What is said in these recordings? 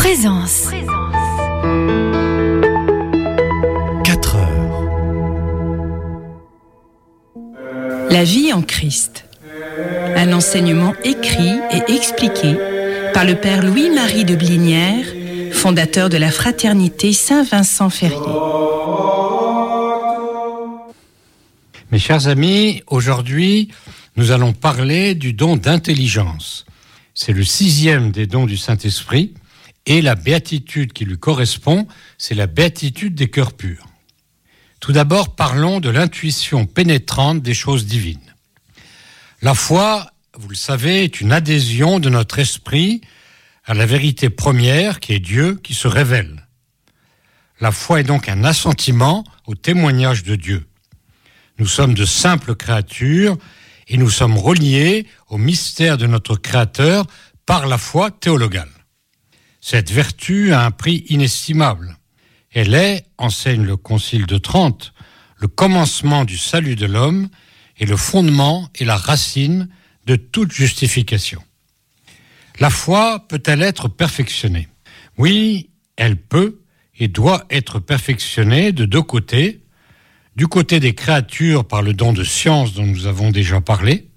Présence. 4 heures. La vie en Christ. Un enseignement écrit et expliqué par le père Louis-Marie de Blinière, fondateur de la fraternité Saint-Vincent-Ferrier. Mes chers amis, aujourd'hui, nous allons parler du don d'intelligence. C'est le 6e des dons du Saint-Esprit et la béatitude qui lui correspond, c'est la béatitude des cœurs purs. Tout d'abord, parlons de l'intuition pénétrante des choses divines. La foi, vous le savez, est une adhésion de notre esprit à la vérité première qui est Dieu qui se révèle. La foi est donc un assentiment au témoignage de Dieu. Nous sommes de simples créatures et nous sommes reliés au mystère de notre Créateur par la foi théologale. Cette vertu a un prix inestimable. Elle est, enseigne le Concile de Trente, le commencement du salut de l'homme et le fondement et la racine de toute justification. La foi peut-elle être perfectionnée ? Oui, elle peut et doit être perfectionnée de deux côtés. Du côté des créatures par le don de science dont nous avons déjà parlé,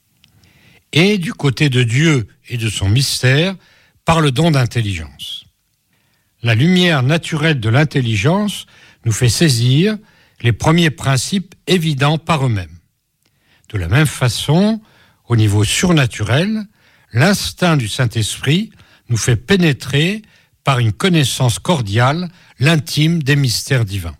et du côté de Dieu et de son mystère par le don d'intelligence. La lumière naturelle de l'intelligence nous fait saisir les premiers principes évidents par eux-mêmes. De la même façon, au niveau surnaturel, l'instinct du Saint-Esprit nous fait pénétrer par une connaissance cordiale l'intime des mystères divins.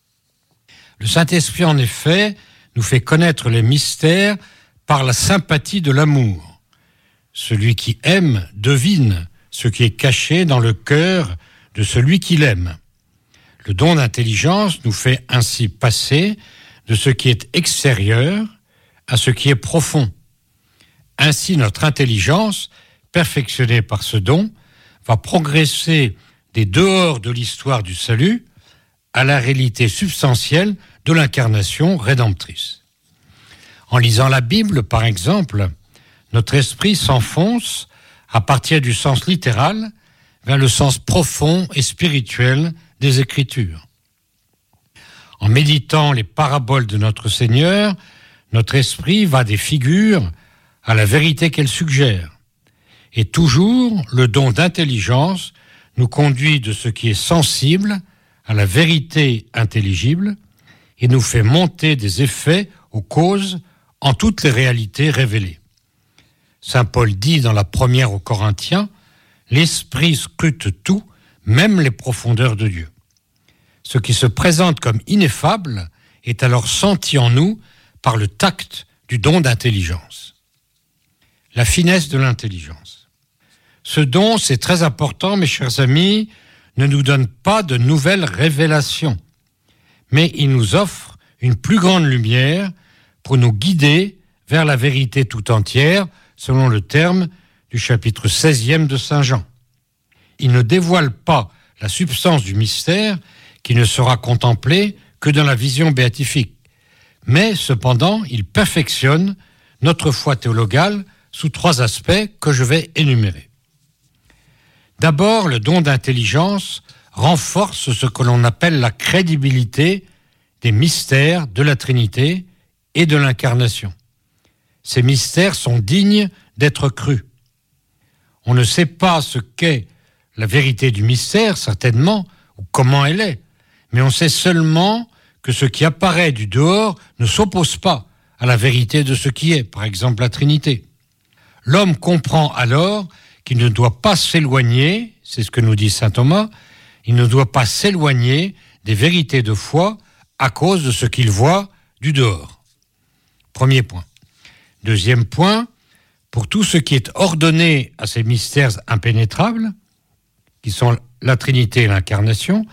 Le Saint-Esprit, en effet, nous fait connaître les mystères par la sympathie de l'amour. Celui qui aime devine ce qui est caché dans le cœur de celui qui l'aime. Le don d'intelligence nous fait ainsi passer de ce qui est extérieur à ce qui est profond. Ainsi, notre intelligence, perfectionnée par ce don, va progresser des dehors de l'histoire du salut à la réalité substantielle de l'incarnation rédemptrice. En lisant la Bible, par exemple, notre esprit s'enfonce, à partir du sens littéral, vers le sens profond et spirituel des Écritures. En méditant les paraboles de notre Seigneur, notre esprit va des figures à la vérité qu'elles suggèrent. Et toujours, le don d'intelligence nous conduit de ce qui est sensible à la vérité intelligible et nous fait monter des effets aux causes en toutes les réalités révélées. Saint Paul dit dans la première aux Corinthiens, « L'Esprit scrute tout, même les profondeurs de Dieu. » Ce qui se présente comme ineffable est alors senti en nous par le tact du don d'intelligence. La finesse de l'intelligence. Ce don, c'est très important, mes chers amis, ne nous donne pas de nouvelles révélations, mais il nous offre une plus grande lumière pour nous guider vers la vérité tout entière, selon le terme du chapitre 16e de Saint Jean. Il ne dévoile pas la substance du mystère qui ne sera contemplé que dans la vision béatifique, mais cependant, il perfectionne notre foi théologale sous 3 aspects que je vais énumérer. D'abord, le don d'intelligence renforce ce que l'on appelle la crédibilité des mystères de la Trinité et de l'Incarnation. Ces mystères sont dignes d'être crus. On ne sait pas ce qu'est la vérité du mystère, certainement, ou comment elle est, mais on sait seulement que ce qui apparaît du dehors ne s'oppose pas à la vérité de ce qui est, par exemple la Trinité. L'homme comprend alors qu'il ne doit pas s'éloigner, c'est ce que nous dit saint Thomas, il ne doit pas s'éloigner des vérités de foi à cause de ce qu'il voit du dehors. Premier point. Deuxième point, pour tout ce qui est ordonné à ces mystères impénétrables, qui sont la Trinité et l'Incarnation,